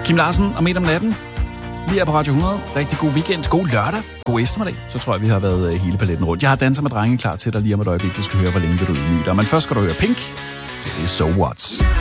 Kim Larsen og Midt om natten. Vi er på Radio 100. Rigtig god weekend. God lørdag. God eftermiddag. Så tror jeg, vi har været hele paletten rundt. Jeg har Danser med drenge klar til dig lige om et øjeblik. Du skal høre, hvor længe vil du ydmyge dig. Men først skal du høre Pink. Det er So What.